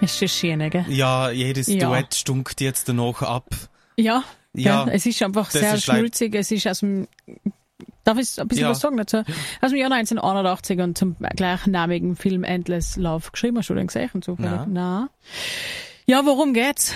Ist schon schön, gell? Ja, jedes Duett stunkt jetzt danach ab. Ja, ja, es ist einfach sehr schmulzig. Es ist aus dem, darf ich ein bisschen was sagen dazu? Aus dem Jahr 1981 und zum gleichnamigen Film Endless Love geschrieben. Hast du den gesehen? Nein. Ja, worum geht's?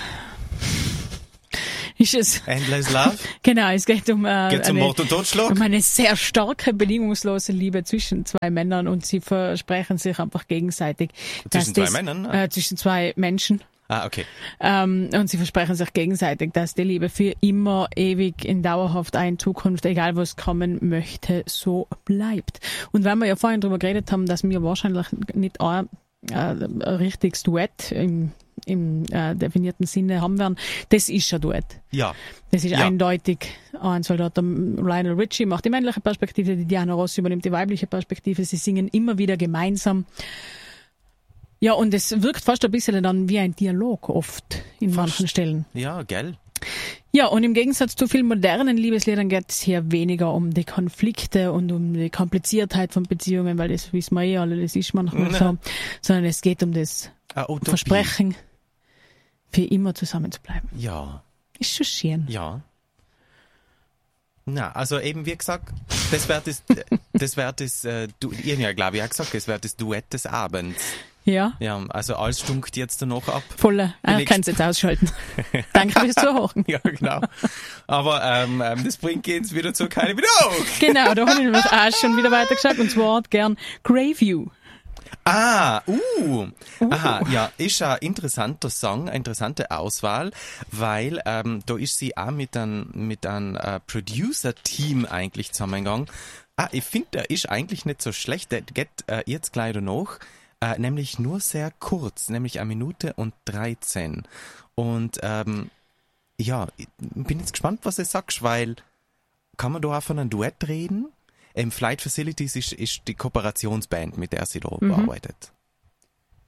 Ist es Endless Love? Genau, es geht um Mord und Totschlag? Um eine sehr starke, bedingungslose Liebe zwischen zwei Männern und sie versprechen sich einfach gegenseitig. Zwischen zwei Männern? Zwischen zwei Menschen. Ah, okay. Und sie versprechen sich gegenseitig, dass die Liebe für immer, ewig, in dauerhaft in Zukunft, egal was kommen möchte, so bleibt. Und weil wir ja vorhin drüber geredet haben, dass wir wahrscheinlich nicht ein richtiges Duett im definierten Sinne haben werden, das ist ein Duett. Ja. Das ist eindeutig eins, weil dort der Lionel Richie macht die männliche Perspektive, die Diana Ross übernimmt die weibliche Perspektive, sie singen immer wieder gemeinsam. Ja, und es wirkt fast ein bisschen dann wie ein Dialog oft in manchen Stellen. Ja, gell? Ja, und im Gegensatz zu vielen modernen Liebesliedern geht es hier weniger um die Konflikte und um die Kompliziertheit von Beziehungen, weil das wissen wir alle, das ist manchmal so, sondern es geht um das Versprechen, für immer zusammen zu bleiben. Ja. Ist schon schön. Ja. Na, also eben wie gesagt, das wäre ihr ja glaube ich auch gesagt, das wäre das Duett des Abends. Ja. Ja, also alles stunkt jetzt danach ab. Voller. Kannst jetzt ausschalten. Danke fürs Zuhören. Ja, genau. Aber das bringt uns wieder zu keine Wiederholung. Genau, da habe ich nämlich auch schon wieder weitergesagt und zwar gern Graveview. Aha, ja, ist ein interessanter Song, eine interessante Auswahl, weil da ist sie auch mit einem Producer-Team eigentlich zusammengegangen. Ich finde, der ist eigentlich nicht so schlecht, der geht jetzt gleich danach. Nämlich nur sehr kurz, nämlich 1 Minute und 13. Und ja, ich bin jetzt gespannt, was du sagst, weil kann man da auch von einem Duett reden? Flight Facilities ist die Kooperationsband, mit der sie da arbeitet.